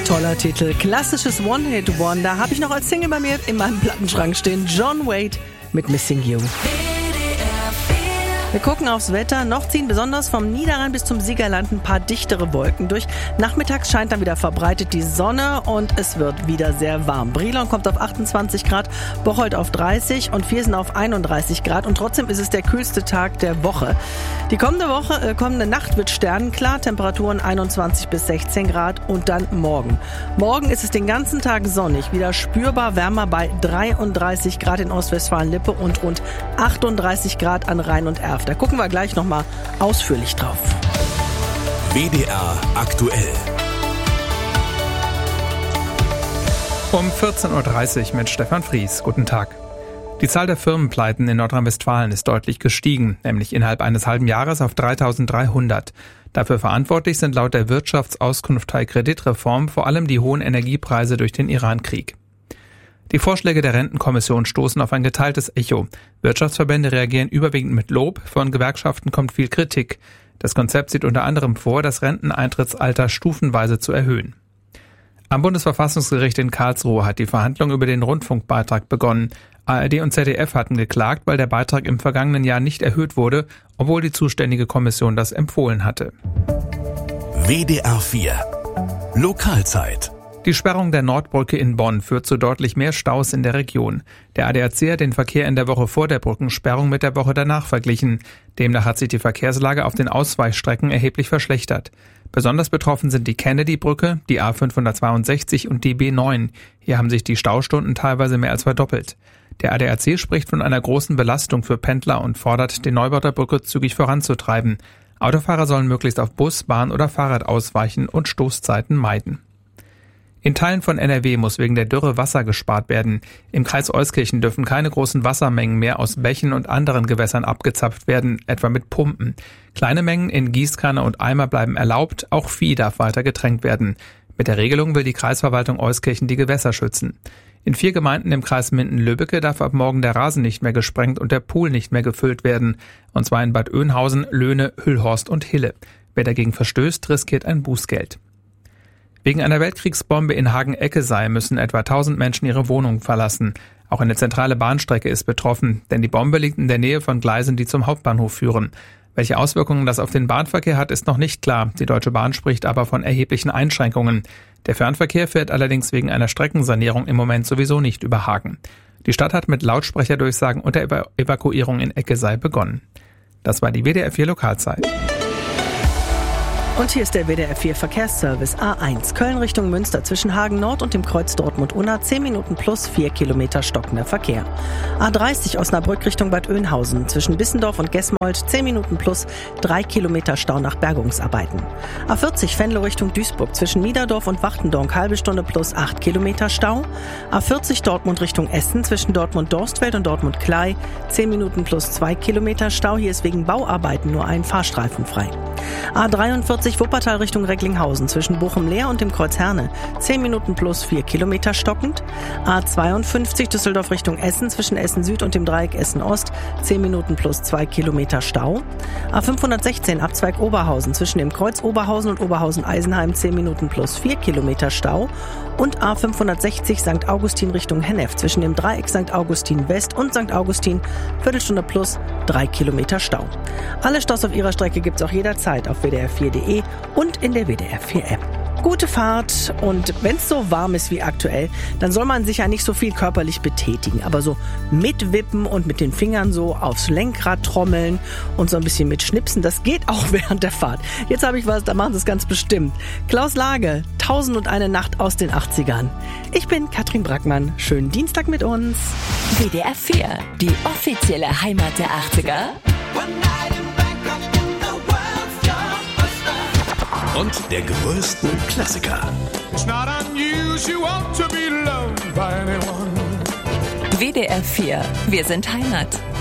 Toller Titel, klassisches One-Hit-Wonder. Habe ich noch als Single bei mir in meinem Plattenschrank stehen. John Waite mit Missing You. Wir gucken aufs Wetter. Noch ziehen besonders vom Niederrhein bis zum Siegerland ein paar dichtere Wolken durch. Nachmittags scheint dann wieder verbreitet die Sonne und es wird wieder sehr warm. Brilon kommt auf 28 Grad, Bocholt auf 30 und Viersen auf 31 Grad. Und trotzdem ist es der kühlste Tag der Woche. Die kommende Nacht wird sternenklar, Temperaturen 21 bis 16 Grad und dann morgen. Morgen ist es den ganzen Tag sonnig, wieder spürbar wärmer bei 33 Grad in Ostwestfalen-Lippe und rund 38 Grad an Rhein und Erft. Da gucken wir gleich nochmal ausführlich drauf. WDR aktuell. Um 14.30 Uhr mit Stefan Fries. Guten Tag. Die Zahl der Firmenpleiten in Nordrhein-Westfalen ist deutlich gestiegen, nämlich innerhalb eines halben Jahres auf 3.300. Dafür verantwortlich sind laut der Wirtschaftsauskunft Kreditreform vor allem die hohen Energiepreise durch den Irankrieg. Die Vorschläge der Rentenkommission stoßen auf ein geteiltes Echo. Wirtschaftsverbände reagieren überwiegend mit Lob, von Gewerkschaften kommt viel Kritik. Das Konzept sieht unter anderem vor, das Renteneintrittsalter stufenweise zu erhöhen. Am Bundesverfassungsgericht in Karlsruhe hat die Verhandlung über den Rundfunkbeitrag begonnen. ARD und ZDF hatten geklagt, weil der Beitrag im vergangenen Jahr nicht erhöht wurde, obwohl die zuständige Kommission das empfohlen hatte. WDR 4 Lokalzeit. Die Sperrung der Nordbrücke in Bonn führt zu deutlich mehr Staus in der Region. Der ADAC hat den Verkehr in der Woche vor der Brückensperrung mit der Woche danach verglichen. Demnach hat sich die Verkehrslage auf den Ausweichstrecken erheblich verschlechtert. Besonders betroffen sind die Kennedy-Brücke, die A562 und die B9. Hier haben sich die Staustunden teilweise mehr als verdoppelt. Der ADAC spricht von einer großen Belastung für Pendler und fordert, den Neubau der Brücke zügig voranzutreiben. Autofahrer sollen möglichst auf Bus, Bahn oder Fahrrad ausweichen und Stoßzeiten meiden. In Teilen von NRW muss wegen der Dürre Wasser gespart werden. Im Kreis Euskirchen dürfen keine großen Wassermengen mehr aus Bächen und anderen Gewässern abgezapft werden, etwa mit Pumpen. Kleine Mengen in Gießkanne und Eimer bleiben erlaubt, auch Vieh darf weiter getränkt werden. Mit der Regelung will die Kreisverwaltung Euskirchen die Gewässer schützen. In 4 Gemeinden im Kreis Minden-Lübbecke darf ab morgen der Rasen nicht mehr gesprengt und der Pool nicht mehr gefüllt werden. Und zwar in Bad Oeynhausen, Löhne, Hüllhorst und Hille. Wer dagegen verstößt, riskiert ein Bußgeld. Wegen einer Weltkriegsbombe in Hagen-Eckesei müssen etwa 1000 Menschen ihre Wohnungen verlassen. Auch eine zentrale Bahnstrecke ist betroffen, denn die Bombe liegt in der Nähe von Gleisen, die zum Hauptbahnhof führen. Welche Auswirkungen das auf den Bahnverkehr hat, ist noch nicht klar. Die Deutsche Bahn spricht aber von erheblichen Einschränkungen. Der Fernverkehr fährt allerdings wegen einer Streckensanierung im Moment sowieso nicht über Hagen. Die Stadt hat mit Lautsprecherdurchsagen und der Evakuierung in Eckesei begonnen. Das war die WDR 4 Lokalzeit. Und hier ist der WDR 4 Verkehrsservice A1 Köln Richtung Münster zwischen Hagen Nord und dem Kreuz Dortmund-Unna 10 Minuten plus 4 Kilometer stockender Verkehr. A30 Osnabrück Richtung Bad Oeynhausen zwischen Bissendorf und Gesmold 10 Minuten plus 3 Kilometer Stau nach Bergungsarbeiten. A40 Venlo Richtung Duisburg zwischen Niederdorf und Wachtendonk halbe Stunde plus 8 Kilometer Stau. A40 Dortmund Richtung Essen zwischen Dortmund-Dorstfeld und Dortmund-Klei 10 Minuten plus 2 Kilometer Stau. Hier ist wegen Bauarbeiten nur ein Fahrstreifen frei. A43 Wuppertal Richtung Recklinghausen zwischen Bochum-Leer und dem Kreuz Herne 10 Minuten plus 4 Kilometer stockend. A52 Düsseldorf Richtung Essen zwischen Essen Süd und dem Dreieck Essen Ost 10 Minuten plus 2 Kilometer Stau. A516 Abzweig Oberhausen zwischen dem Kreuz Oberhausen und Oberhausen-Eisenheim 10 Minuten plus 4 Kilometer Stau. Und A560 St. Augustin Richtung Hennef zwischen dem Dreieck St. Augustin West und St. Augustin Viertelstunde plus 3 Kilometer Stau. Alle Staus auf ihrer Strecke gibt's auch jederzeit auf wdr4.de und in der WDR 4 App. Gute Fahrt und wenn es so warm ist wie aktuell, dann soll man sich ja nicht so viel körperlich betätigen, aber so mitwippen und mit den Fingern so aufs Lenkrad trommeln und so ein bisschen mitschnipsen, das geht auch während der Fahrt. Jetzt habe ich was, da machen sie es ganz bestimmt. Klaus Lage, 1001 Nacht aus den 80ern. Ich bin Katrin Brackmann, schönen Dienstag mit uns. WDR 4, die offizielle Heimat der 80er. Und der größten Klassiker. WDR 4, wir sind Heimat.